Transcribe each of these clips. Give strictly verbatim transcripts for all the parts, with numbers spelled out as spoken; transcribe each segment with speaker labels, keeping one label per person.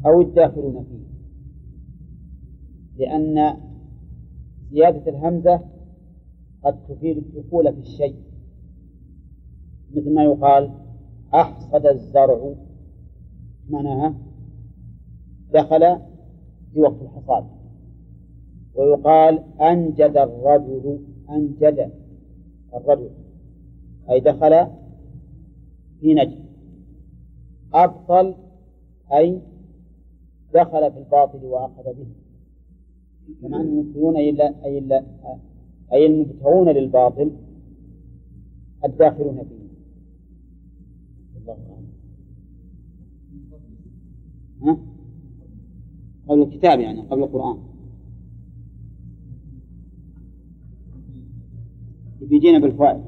Speaker 1: أو الداخلون فيه، لأن زيادة الهمزة قد تفيد الدخول في الشيء، مثل ما يقال أحصد الزرع، معناها دخل في وقت الحصاد. ويقال أنجد الرجل، أنجد الرجل أي دخل في نجد. أبطل أي دخل في الباطل وأخذ به، كما أن المبطلون أي أي المبتغون للباطل الداخلون فيه. الله أعلم. ها؟ قبل الكتاب يعني قبل القرآن. يجينا بالفوائد.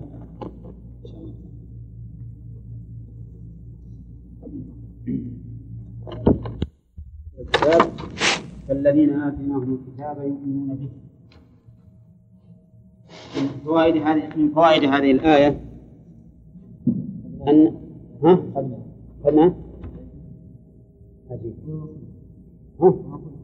Speaker 1: الكتاب فالذين آتيناهم الكتاب يؤمنون به. من فوائد هذه من فوائد هذه الآية أن ها قلنا ها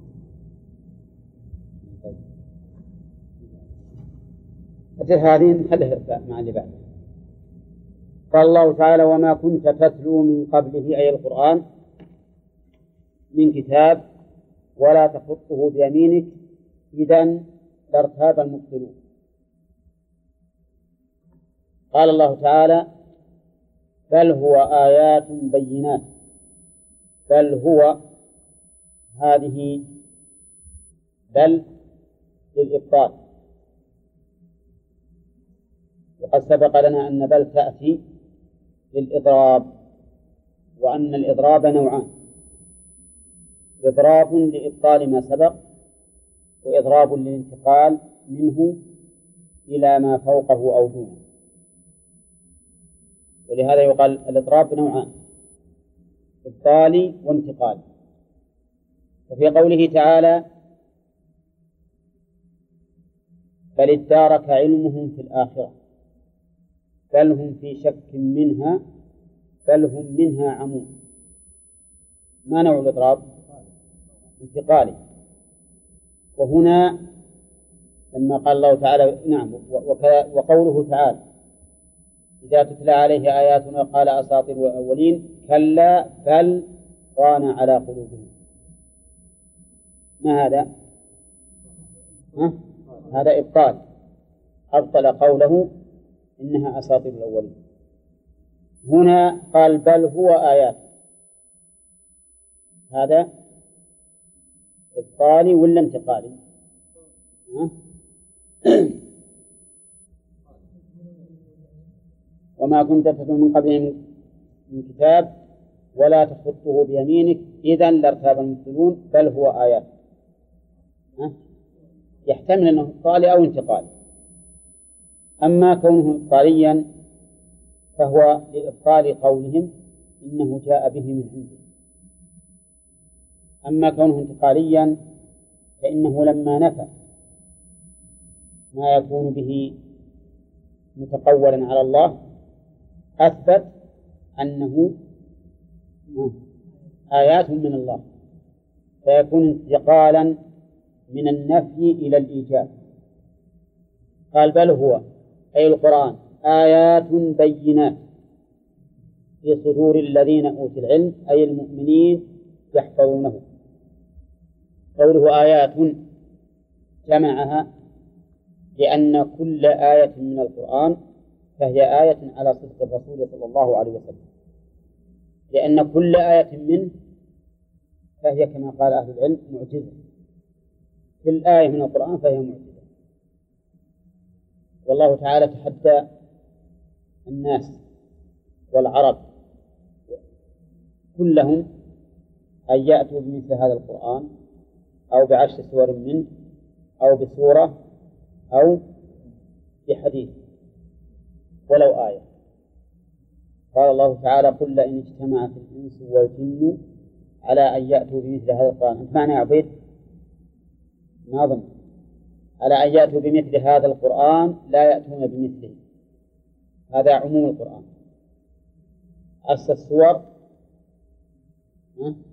Speaker 1: أجل هذه نحلها مع اللي بعد. قال الله تعالى وما كنت تتلو من قبله أي القرآن من كتاب ولا تخطه بيمينك إذن لارتاب المبطلون. قال الله تعالى بل هو آيات بينات، بل هو هذه بل للإبطال، وقد سبق لنا أن بل تأتي للإضراب، وأن الإضراب نوعان: إضراب لإبطال ما سبق، وإضراب للانتقال منه إلى ما فوقه أو دونه. ولهذا يقال الإضراب نوعان: إبطالي وانتقالي. وفي قوله تعالى بل ادارك علمهم في الآخرة بل هم في شك منها بل هم منها عمون، ما نوع الإضراب؟ انتقالي. وهنا لما قال الله تعالى نعم وقوله تعالى إذا تتلى عليه آياتنا قال أساطير الأولين كلا بل ران على قلوبهم. ما هذا؟ ها؟ هذا إبطال، أبطل قوله إنها أساطير الأولين. هنا قال بل هو آيات، هذا إبطالي ولا انتقالي؟ ها؟ وما كنت تتلو من قبله من كتاب ولا تخطه بيمينك إذن لارتاب المبطلون بل هو آيات. ها؟ يحتمل أنه إبطالي أو انتقالي. أما كونه إبطاليا فهو لإبطال قولهم إنه جاء به من عنده. أما كونه انتقاليا فإنه لما نفى ما يكون به متقولا على الله أثبت أنه آيات من الله، فيكون انتقالا من النفي إلى الإيجاب. قال بل هو أي القرآن آيات بينات في صدور الذين أوتوا العلم أي المؤمنين يحفظونه. قوله آيات جمعها لأن كل آية من القرآن فهي آية على صدق الرسول صلى الله عليه وسلم، لأن كل آية منه فهي كما قال أهل العلم معجزة، كل آية من القرآن فهي معجزة. والله تعالى تحدى الناس والعرب كلهم أن يأتوا بمثل هذا القرآن أو بعشر سور منه أو بسورة أو بحديث ولو آية. قال الله تعالى قل لئن اجتمعت الإنس والجن على أن يأتوا بمثل هذا القرآن، أنت معنى يا عبيد؟ ما أظن على أن يأتوا بمثل هذا القرآن لا يأتون بمثله، هذا عموم القرآن. أصل السور